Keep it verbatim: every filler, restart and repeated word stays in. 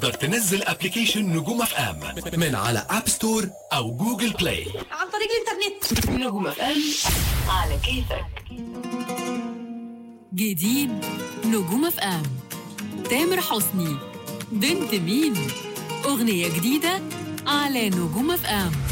تقدر تنزل ابليكيشن نجوم اف ام من على اب ستور او جوجل بلاي عن طريق الانترنت. نجوم اف ام على كيفك. جديد نجوم اف ام، تامر حسني بنت مين، أغنية جديدة على نجوم اف ام.